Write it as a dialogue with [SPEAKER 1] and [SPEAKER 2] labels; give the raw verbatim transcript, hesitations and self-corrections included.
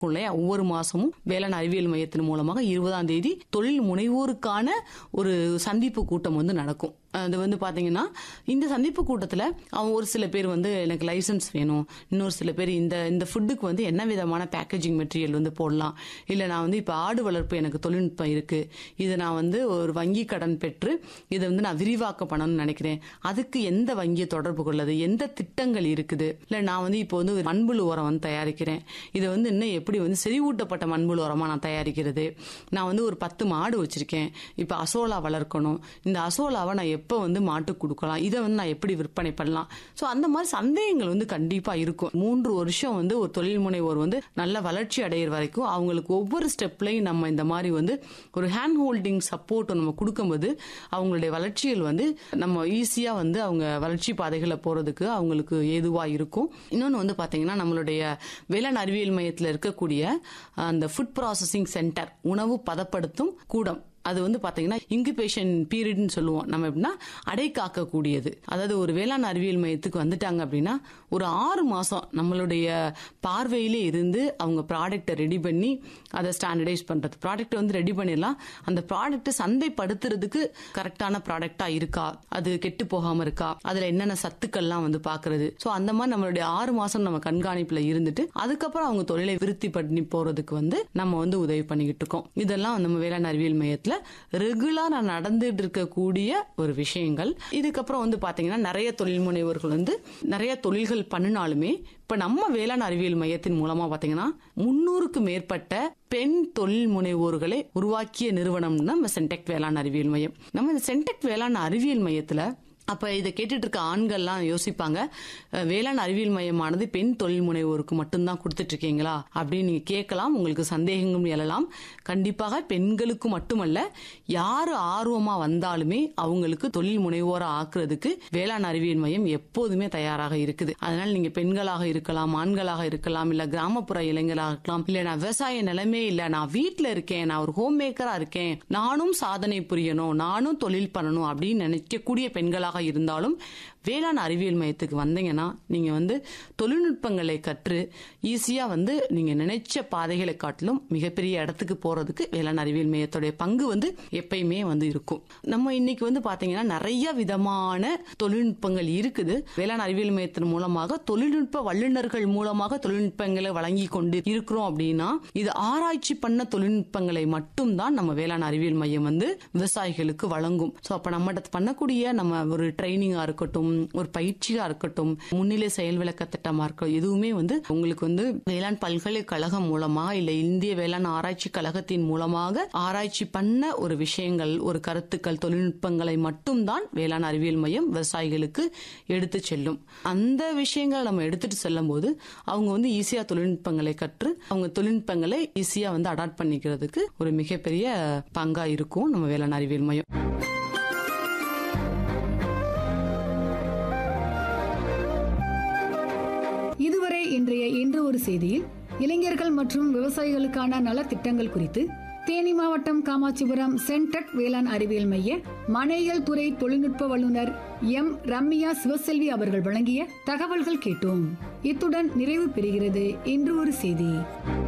[SPEAKER 1] ஒவ்வொரு மாசமும் வேளாண் அறிவியல் மையத்தின் மூலமாக இருபதாம் தேதி தொழில் முனைவோருக்கான ஒரு சந்திப்பு கூட்டம் வந்து நடக்கும். அது வந்து பாத்தீங்கன்னா இந்த சந்திப்பு கூட்டத்துல அவங்க ஒரு சில பேர் வந்து எனக்கு லைசன்ஸ் வேணும், இன்னொரு சில பேர் இந்த இந்த ஃபுட்டுக்கு வந்து என்ன விதமான பேக்கேஜிங் மெட்டீரியல் வந்து போடலாம், இல்ல நான் வந்து இப்ப ஆடு வளர்ப்பு எனக்கு தொழில்நுட்பம் இருக்கு, இதை நான் வந்து ஒரு வங்கி கடன் பெற்று இதை வந்து நான் விரிவாக்கம் பண்ணணும்னு நினைக்கிறேன், அதுக்கு எந்த வங்கியை தொடர்பு கொள்ளது, எந்த திட்டங்கள் இருக்குது, இல்ல நான் வந்து இப்போ வந்து மண்புழு உரம் வந்து தயாரிக்கிறேன், இதை வந்து இன்னும் எப்படி வந்து செறிவூட்டப்பட்ட மண்புழு உரமா நான் தயாரிக்கிறது, நான் வந்து ஒரு பத்து மாடு வச்சிருக்கேன், இப்ப அசோலா வளர்க்கணும், இந்த அசோலாவை நான் எப்ப வந்து மாட்டு கொடுக்கலாம், இதை வந்து நான் எப்படி விற்பனை பண்ணலாம். சோ அந்த மாதிரி சந்தேகங்கள் வந்து கண்டிப்பா இருக்கும். மூன்று வருஷம் வந்து ஒரு தொழில் முனைவோர் வந்து நல்ல வளர்ச்சி அடைகிற வரைக்கும் அவங்களுக்கு ஒவ்வொரு ஸ்டெப்லையும் நம்ம இந்த மாதிரி வந்து ஒரு ஹேண்ட் ஹோல்டிங் சப்போர்ட் நம்ம கொடுக்கும்போது அவங்களுடைய வளர்ச்சிகள் வந்து நம்ம ஈஸியா வந்து அவங்க வளர்ச்சி பாதைகளை போறதுக்கு அவங்களுக்கு ஏதுவா இருக்கும். இன்னொன்னு வந்து பாத்தீங்கன்னா நம்மளுடைய வேளாண் அறிவியல் மையத்தில் இருக்கக்கூடிய அந்த ஃபுட் ப்ராசஸிங் சென்டர், உணவு பதப்படுத்தும் கூடம், அது வந்து பாத்தீங்கன்னா இன்குபேஷன் பீரியட்னு சொல்லுவோம். நம்ம எப்படின்னா அடை காக்கக்கூடியது. அதாவது ஒரு வேளாண் அறிவியல் மையத்துக்கு வந்துட்டாங்க அப்படின்னா ஒரு ஆறு மாசம் நம்மளுடைய பார்வையிலே இருந்து அவங்க ப்ராடக்டை ரெடி பண்ணி அதை ஸ்டாண்டர்டைஸ் பண்றது, ப்ராடக்ட் வந்து ரெடி பண்ணிடலாம், அந்த ப்ராடக்ட் சந்தைப்படுத்துறதுக்கு கரெக்டான ப்ராடக்டா இருக்கா, அது கெட்டு போகாம இருக்கா, அதுல என்னென்ன சத்துக்கள்லாம் வந்து பாக்குறது. சோ அந்த மாதிரி நம்மளுடைய ஆறு மாசம் நம்ம கண்காணிப்புல இருந்துட்டு அதுக்கப்புறம் அவங்க தொழிலை விருத்தி பண்ணி போறதுக்கு வந்து நம்ம வந்து உதவி பண்ணிக்கிட்டு இருக்கோம். இதெல்லாம் நம்ம வேளாண் அறிவியல் மையத்துல ரெகுலரா நடந்துட்டு இருக்கக்கூடிய ஒரு விஷயங்கள். இதுக்கப்புறம் வந்து பாத்தீங்கன்னா நிறைய தொழில் முனைவர்கள் வந்து நிறைய தொழில்கள் பண்ணினாலுமே இப்ப நம்ம வேளாண் அறிவியல் மையத்தின் மூலமா பாத்தீங்கன்னா முன்னூறுக்கு மேற்பட்ட பெண் தொழில் முனைவோர்களை உருவாக்கிய நிறுவனம் நம்ம சென்டெக் வேளாண் அறிவியல் மையம். நம்ம இந்த சென்டெக் வேளாண் அறிவியல் மையத்துல அப்ப இதை கேட்டுட்டு இருக்க ஆண்கள்லாம் யோசிப்பாங்க, வேளாண் அறிவியல் மையமானது பெண் தொழில் முனைவோருக்கு மட்டும்தான் கொடுத்துட்டு இருக்கீங்களா அப்படின்னு நீங்க கேட்கலாம். உங்களுக்கு சந்தேகங்களும் எழலாம். கண்டிப்பாக பெண்களுக்கு மட்டுமல்ல, யாரு ஆர்வமா வந்தாலுமே அவங்களுக்கு தொழில் முனைவோரை ஆக்குறதுக்கு வேளாண் அறிவியல் மையம் எப்போதுமே தயாராக இருக்குது. அதனால நீங்க பெண்களாக இருக்கலாம், ஆண்களாக இருக்கலாம், இல்ல கிராமப்புற இளைஞராக இருக்கலாம், இல்ல நான் விவசாய நிலைமே இல்ல, நான் வீட்டுல இருக்கேன், நான் ஒரு ஹோம் மேக்கரா இருக்கேன், நானும் சாதனை புரியணும், நானும் தொழில் பண்ணணும் அப்படின்னு நினைக்கக்கூடிய பெண்களாக இருந்தாலும் வேளாண் அறிவியல் மையத்துக்கு வந்தீங்கன்னா நீங்க வந்து தொழில்நுட்பங்களை கற்று ஈஸியா வந்து நீங்க நினைச்ச பாதைகளை காட்டிலும் மிகப்பெரிய இடத்துக்கு போறதுக்கு வேளாண் அறிவியல் மையத்துடைய பங்கு வந்து எப்பயுமே வந்து இருக்கும். நம்ம இன்னைக்கு வந்து பாத்தீங்கன்னா நிறைய விதமான தொழில்நுட்பங்கள் இருக்குது. வேளாண் அறிவியல் மையத்தின் மூலமாக தொழில்நுட்ப வல்லுநர்கள் மூலமாக தொழில்நுட்பங்களை வழங்கி கொண்டு இருக்கிறோம் அப்படின்னா இது ஆராய்ச்சி பண்ண தொழில்நுட்பங்களை மட்டும் தான் நம்ம வேளாண் அறிவியல் மையம் வந்து விவசாயிகளுக்கு வழங்கும். சோ அப்ப நம்ம பண்ணக்கூடிய நம்ம ஒரு ட்ரைனிங்கா இருக்கட்டும், ஒரு பயிற்சியா இருக்கட்டும், முன்னிலை செயல் விளக்க திட்டமா இருக்கட்டும், எதுவுமே வந்து உங்களுக்கு வந்து வேளாண் பல்கலைக்கழகம் மூலமாக இல்ல இந்திய வேளாண் ஆராய்ச்சி கழகத்தின் மூலமாக ஆராய்ச்சி பண்ண ஒரு விஷயங்கள், ஒரு கருத்துக்கள், தொழில்நுட்பங்களை மட்டும் தான் வேளாண் அறிவியல் மையம் விவசாயிகளுக்கு எடுத்து செல்லும். அந்த விஷயங்களை நம்ம எடுத்துட்டு செல்லும் போது அவங்க வந்து ஈஸியா தொழில்நுட்பங்களை கற்று அவங்க தொழில்நுட்பங்களை ஈஸியா வந்து அடாப்ட் பண்ணிக்கிறதுக்கு ஒரு மிகப்பெரிய பங்கா இருக்கும் நம்ம வேளாண் அறிவியல் மையம்.
[SPEAKER 2] இதுவரை இன்றைய இன்று ஒரு செய்தியில் இளைஞர்கள் மற்றும் விவசாயிகளுக்கான நலத்திட்டங்கள் குறித்து தேனி மாவட்டம் காமாட்சிபுரம் சென்டெக் வேளாண் அறிவியல் மைய மனையியல் துறை தொழில்நுட்ப வல்லுநர் எம் ரம்யா சிவசெல்வி அவர்கள் வழங்கிய தகவல்கள் கேட்டோம். இத்துடன் நிறைவு பெறுகிறது இன்று ஒரு செய்தி.